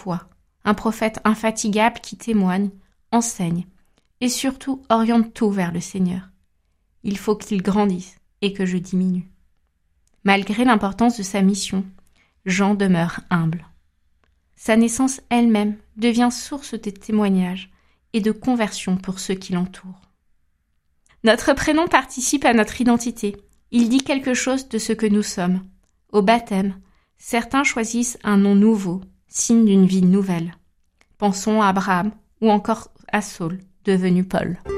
foi, un prophète infatigable qui témoigne, enseigne et surtout oriente tout vers le Seigneur. Il faut qu'il grandisse et que je diminue. Malgré l'importance de sa mission, Jean demeure humble. Sa naissance elle-même devient source de témoignages et de conversion pour ceux qui l'entourent. Notre prénom participe à notre identité. Il dit quelque chose de ce que nous sommes. Au baptême, certains choisissent un nom nouveau, signe d'une vie nouvelle. Pensons à Abraham ou encore à Saul, devenu Paul.